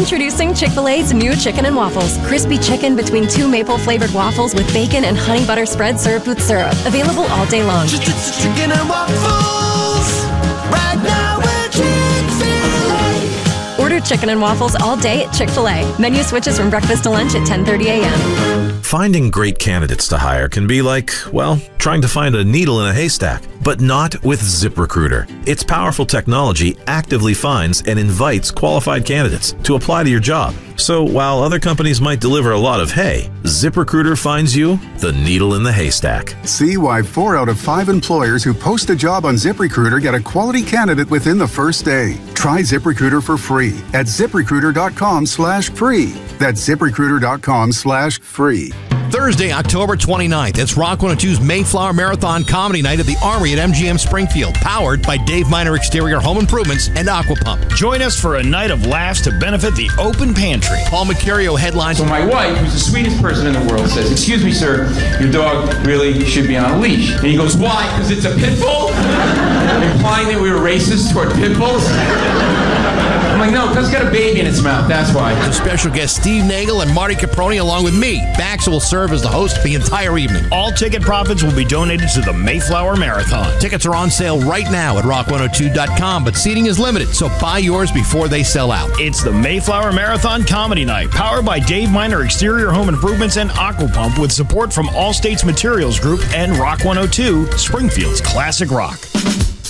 Introducing Chick-fil-A's new Chicken and Waffles. Crispy chicken between 2 maple-flavored waffles with bacon and honey butter spread served with syrup. Available all day long. Chicken and waffles. Right now we're Chick-fil-A. Order Chicken and Waffles all day at Chick-fil-A. Menu switches from breakfast to lunch at 10:30 a.m. Finding great candidates to hire can be like, well, trying to find a needle in a haystack, but not with ZipRecruiter. Its powerful technology actively finds and invites qualified candidates to apply to your job. So while other companies might deliver a lot of hay, ZipRecruiter finds you the needle in the haystack. See why 4 out of 5 employers who post a job on ZipRecruiter get a quality candidate within the first day. Try ZipRecruiter for free at ZipRecruiter.com/free. That's ZipRecruiter.com/free. Thursday, October 29th, it's Rock 102's Mayflower Marathon Comedy Night at the Armory at MGM Springfield, powered by Dave Miner Exterior Home Improvements and Aquapump. Join us for a night of laughs to benefit the Open Pantry. Paul Mercurio headlines. So my wife, who's the sweetest person in the world, says, "Excuse me, sir, your dog really should be on a leash." And he goes, "Why? Because it's a pit bull?" Implying that we were racist toward pit bulls. I'm like, no, because it's got a baby in its mouth, that's why. The special guest Steve Nagel and Marty Caproni along with me. Bax will serve as the host the entire evening. All ticket profits will be donated to the Mayflower Marathon. Tickets are on sale right now at rock102.com, but seating is limited, so buy yours before they sell out. It's the Mayflower Marathon Comedy Night, powered by Dave Miner Exterior Home Improvements and Aquapump, with support from All States Materials Group and Rock 102, Springfield's classic rock.